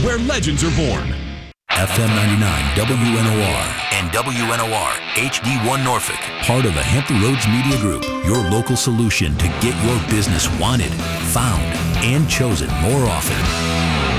where legends are born. FM 99 WNOR and WNOR HD1 Norfolk, part of the Hampton Roads Media Group, your local solution to get your business wanted, found, and chosen more often.